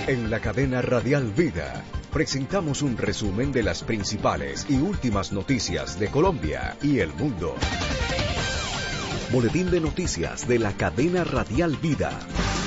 En la cadena Radial Vida presentamos un resumen de las principales y últimas noticias de Colombia y el mundo. Boletín de noticias de la cadena Radial Vida.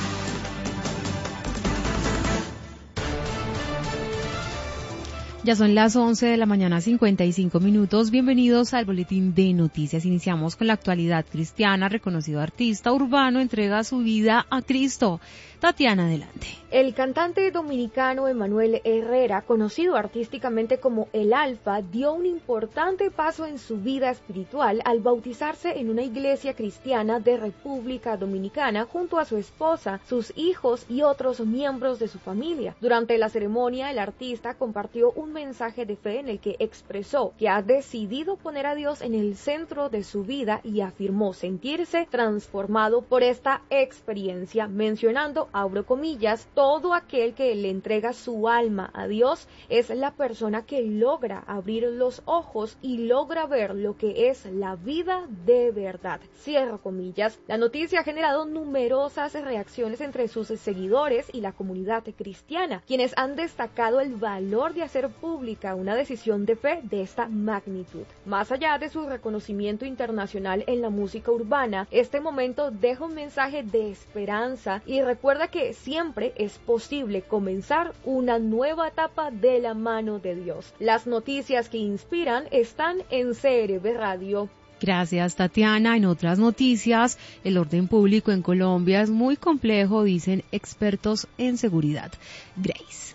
Ya son las 11 de la mañana, 55 minutos. Bienvenidos al Boletín de Noticias. Iniciamos con la actualidad cristiana. Reconocido artista urbano entrega su vida a Cristo. Tatiana, adelante. El cantante dominicano Emanuel Herrera, conocido artísticamente como El Alfa, dio un importante paso en su vida espiritual al bautizarse en una iglesia cristiana de República Dominicana junto a su esposa, sus hijos y otros miembros de su familia. Durante la ceremonia, el artista compartió un mensaje de fe en el que expresó que ha decidido poner a Dios en el centro de su vida y afirmó sentirse transformado por esta experiencia, mencionando, abro comillas, todo aquel que le entrega su alma a Dios es la persona que logra abrir los ojos y logra ver lo que es la vida de verdad. Cierro comillas. La noticia ha generado numerosas reacciones entre sus seguidores y la comunidad cristiana, quienes han destacado el valor de hacer pública una decisión de fe de esta magnitud. Más allá de su reconocimiento internacional en la música urbana, este momento deja un mensaje de esperanza y recuerda que siempre es posible comenzar una nueva etapa de la mano de Dios. Las noticias que inspiran están en CRB Radio. Gracias, Tatiana. En otras noticias, el orden público en Colombia es muy complejo, dicen expertos en seguridad. Grace.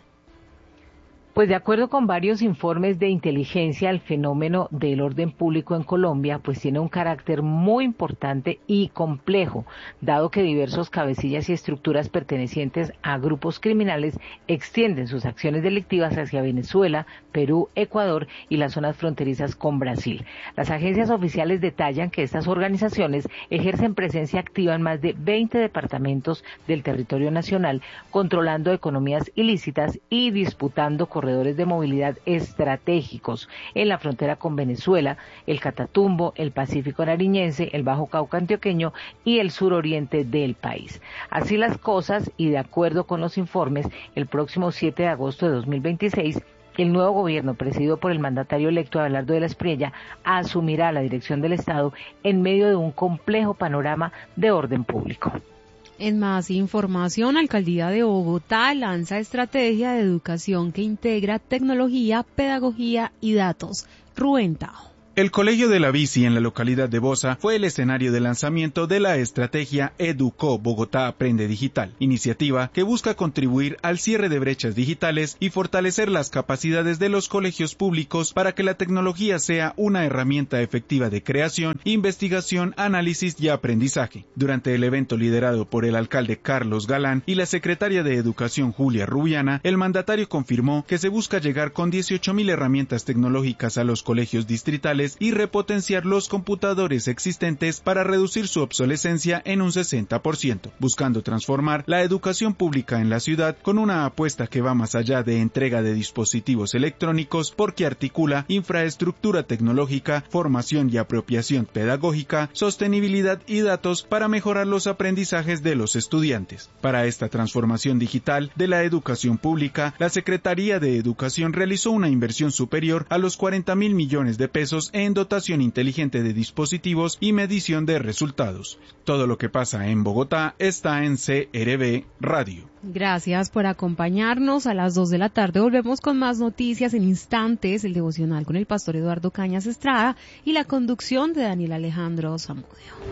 Pues de acuerdo con varios informes de inteligencia, el fenómeno del orden público en Colombia pues tiene un carácter muy importante y complejo, dado que diversos cabecillas y estructuras pertenecientes a grupos criminales extienden sus acciones delictivas hacia Venezuela, Perú, Ecuador y las zonas fronterizas con Brasil. Las agencias oficiales detallan que estas organizaciones ejercen presencia activa en más de 20 departamentos del territorio nacional, controlando economías ilícitas y disputando corredores de movilidad estratégicos en la frontera con Venezuela, el Catatumbo, el Pacífico nariñense, el Bajo Cauca antioqueño y el suroriente del país. Así las cosas, y de acuerdo con los informes, el próximo 7 de agosto de 2026, el nuevo gobierno, presidido por el mandatario electo Abelardo de la Espriella, asumirá la dirección del Estado en medio de un complejo panorama de orden público. En más información, Alcaldía de Bogotá lanza estrategia de educación que integra tecnología, pedagogía y datos. Rubén Tajo. El Colegio de la Bici en la localidad de Bosa fue el escenario de lanzamiento de la estrategia Educo Bogotá Aprende Digital, iniciativa que busca contribuir al cierre de brechas digitales y fortalecer las capacidades de los colegios públicos para que la tecnología sea una herramienta efectiva de creación, investigación, análisis y aprendizaje. Durante el evento liderado por el alcalde Carlos Galán y la secretaria de Educación Julia Rubiana, el mandatario confirmó que se busca llegar con 18.000 herramientas tecnológicas a los colegios distritales y repotenciar los computadores existentes para reducir su obsolescencia en un 60%, buscando transformar la educación pública en la ciudad con una apuesta que va más allá de entrega de dispositivos electrónicos porque articula infraestructura tecnológica, formación y apropiación pedagógica, sostenibilidad y datos para mejorar los aprendizajes de los estudiantes. Para esta transformación digital de la educación pública, la Secretaría de Educación realizó una inversión superior a los 40.000 millones de pesos en dotación inteligente de dispositivos y medición de resultados. Todo lo que pasa en Bogotá está en CRB Radio. Gracias por acompañarnos. A las 2 de la tarde volvemos con más noticias en instantes, el devocional con el pastor Eduardo Cañas Estrada y la conducción de Daniel Alejandro Zamudio.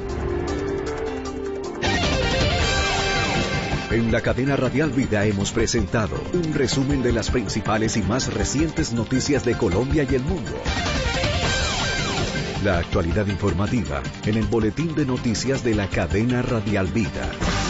En la cadena Radial Vida hemos presentado un resumen de las principales y más recientes noticias de Colombia y el mundo. La actualidad informativa en el Boletín de Noticias de la cadena Radial Vida.